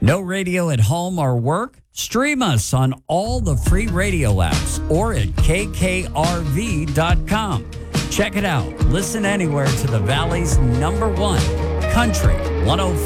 No radio at home or work? Stream us on all the free radio apps or at kkrv.com. Check it out. Listen anywhere to the Valley's #1 Country 105.